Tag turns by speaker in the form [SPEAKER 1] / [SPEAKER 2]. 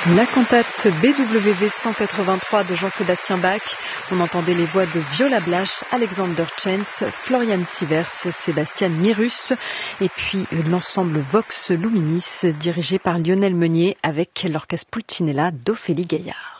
[SPEAKER 1] La cantate BWV 183 de Jean-Sébastien Bach. On entendait les voix de Viola Blasch, Alexander Chance, Florian Sievers, Sébastien Mirus et puis l'ensemble Vox Luminis dirigé par Lionel Meunier avec l'orchestre Pulcinella d'Ophélie Gaillard.